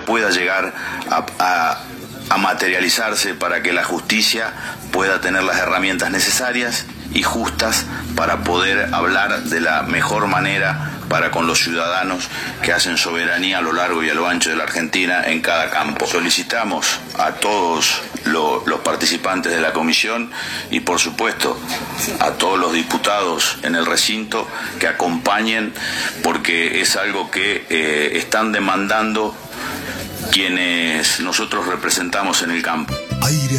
pueda llegar a materializarse para que la justicia pueda tener las herramientas necesarias y justas para poder hablar de la mejor manera para con los ciudadanos que hacen soberanía a lo largo y a lo ancho de la Argentina en cada campo. Solicitamos a todos los participantes de la comisión y por supuesto a todos los diputados en el recinto que acompañen, porque es algo que están demandando quienes nosotros representamos en el campo.